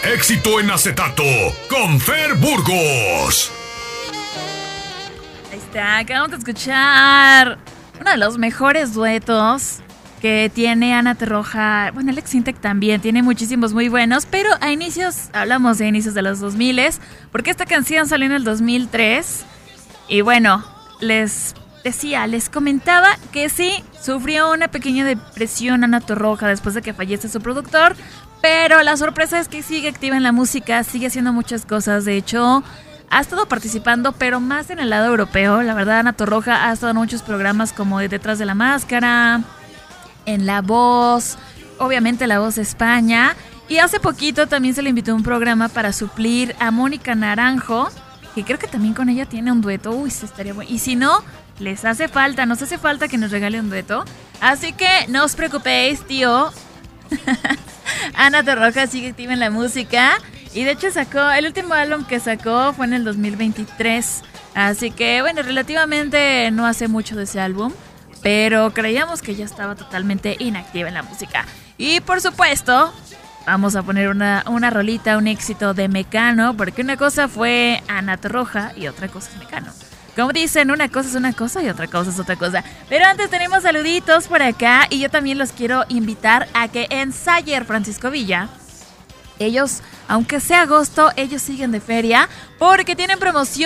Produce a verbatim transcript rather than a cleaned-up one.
Éxito en acetato con Fer Burgos. Ahí está, acabamos de escuchar uno de los mejores duetos que tiene Ana Torroja. Bueno, Alex Sintek también tiene muchísimos muy buenos, pero a inicios, hablamos de inicios de los dos mil, porque esta canción salió en el dos mil tres. Y bueno, les decía, les comentaba que sí, sufrió una pequeña depresión Ana Torroja después de que fallece su productor, pero la sorpresa es que sigue activa en la música, sigue haciendo muchas cosas. De hecho, ha estado participando, pero más en el lado europeo. La verdad, Ana Torroja ha estado en muchos programas como de Detrás de la Máscara, en La Voz, obviamente La Voz de España. Y hace poquito también se le invitó a un programa para suplir a Mónica Naranjo, que creo que también con ella tiene un dueto. Uy, sí, estaría bueno. Y si no, les hace falta, nos hace falta que nos regale un dueto. Así que no os preocupéis, tío. Ana Torroja sigue activa en la música. Y de hecho sacó, el último álbum que sacó fue en el dos mil veintitrés. Así que bueno, relativamente no hace mucho de ese álbum, pero creíamos que ya estaba totalmente inactiva en la música. Y por supuesto, vamos a poner una, una rolita, un éxito de Mecano, porque una cosa fue Ana Torroja y otra cosa es Mecano. Como dicen, una cosa es una cosa y otra cosa es otra cosa. Pero antes tenemos saluditos por acá y yo también los quiero invitar a que en Sayer Francisco Villa, ellos, aunque sea agosto, ellos siguen de feria porque tienen promoción.